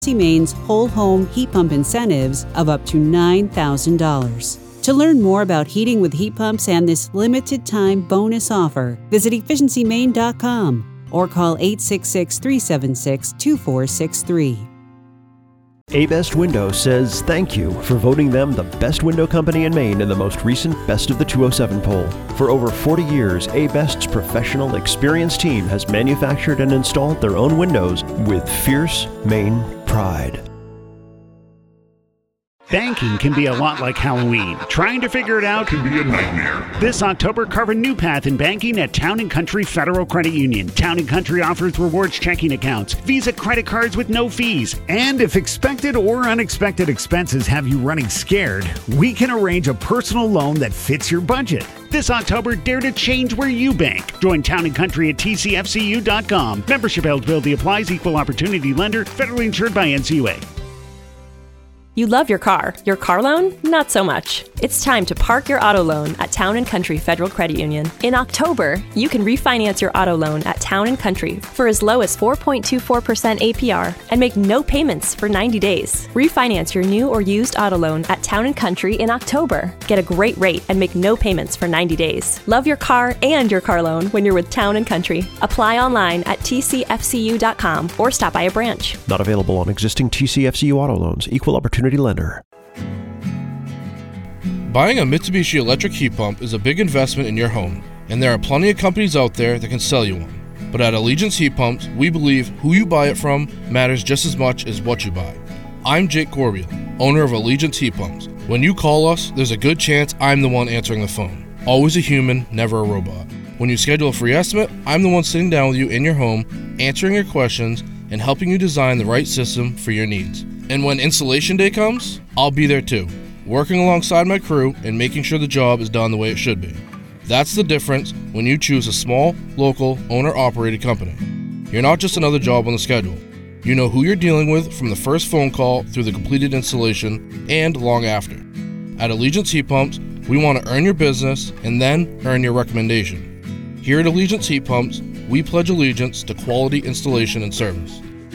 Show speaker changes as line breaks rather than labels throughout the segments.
Maine's whole home heat pump incentives of up to $9,000. To learn more about heating with heat pumps and this limited time bonus offer, visit efficiencymaine.com or call 866-376-2463.
A-Best Window says thank you for voting them the best window company in Maine in the most recent Best of the 207 poll. For over 40 years, A-Best's professional, experienced team has manufactured and installed their own windows with fierce Maine pride.
Banking can be a lot like Halloween. Trying to figure it out can be a nightmare. This October, carve a new path in banking at Town & Country Federal Credit Union. Town & Country offers rewards checking accounts, Visa credit cards with no fees. And if expected or unexpected expenses have you running scared, we can arrange a personal loan that fits your budget. This October, dare to change where you bank. Join Town & Country at tcfcu.com. Membership eligibility applies. Equal opportunity lender. Federally insured by NCUA.
You love your car loan? Not so much. It's time to park your auto loan at Town & Country Federal Credit Union. In October, you can refinance your auto loan at Town & Country for as low as 4.24% APR and make no payments for 90 days. Refinance your new or used auto loan at Town & Country in October. Get a great rate and make no payments for 90 days. Love your car and your car loan when you're with Town & Country. Apply online at tcfcu.com or stop by a branch.
Not available on existing TCFCU auto loans. Equal opportunity lender.
Buying a Mitsubishi electric heat pump is a big investment in your home, and there are plenty of companies out there that can sell you one. But at Allegiance Heat Pumps, we believe who you buy it from matters just as much as what you buy. I'm Jake Corbia, owner of Allegiance Heat Pumps. When you call us, there's a good chance I'm the one answering the phone. Always a human, never a robot. When you schedule a free estimate, I'm the one sitting down with you in your home, answering your questions, and helping you design the right system for your needs. And when installation day comes, I'll be there too, working alongside my crew and making sure the job is done the way it should be. That's the difference when you choose a small, local, owner-operated company. You're not just another job on the schedule. You know who you're dealing with from the first phone call through the completed installation and long after. At Allegiance Heat Pumps, we want to earn your business and then earn your recommendation. Here at Allegiance Heat Pumps, we pledge allegiance to quality installation and service.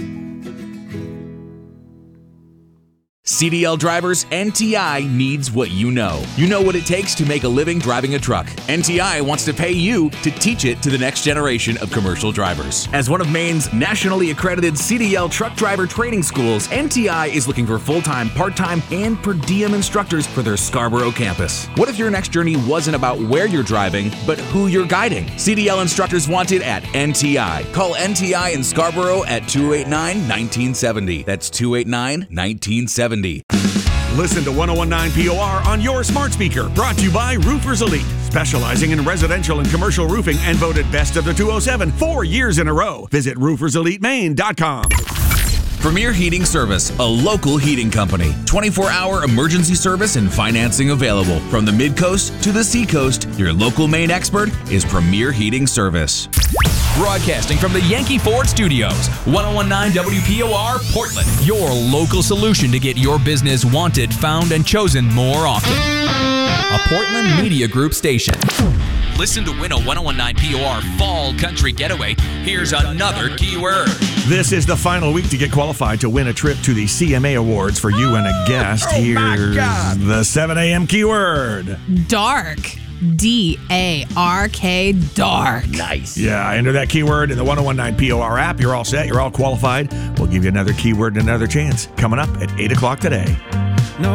CDL drivers, NTI needs what you know. You know what it takes to make a living driving a truck. NTI wants to pay you to teach it to the next generation of commercial drivers. As one of Maine's nationally accredited CDL truck driver training schools, NTI is looking for full-time, part-time, and per diem instructors for their Scarborough campus. What if your next journey wasn't about where you're driving, but who you're guiding? CDL instructors wanted at NTI. Call NTI in Scarborough at 289-1970. That's 289-1970.
Listen to 101.9 POR on your smart speaker. Brought to you by Roofers Elite, specializing in residential and commercial roofing and voted best of the 207 4 years in a row. Visit rooferselitemaine.com.
Premier Heating Service, a local heating company. 24-hour emergency service and financing available. From the Mid-Coast to the Seacoast, your local Maine expert is Premier Heating Service.
Broadcasting from the Yankee Ford Studios, 101.9 WPOR, Portland. Your local solution to get your business wanted, found, and chosen more often. A Portland Media Group station. Listen to win a 101.9 POR Fall Country Getaway. Here's another keyword.
This is the final week to get qualified to win a trip to the CMA Awards for you and a guest. Here's the 7 a.m. keyword.
Dark. D-A-R-K, dark.
Nice. Yeah, enter that keyword in the 101.9 POR app. You're all set. You're all qualified. We'll give you another keyword and another chance coming up at 8 o'clock today.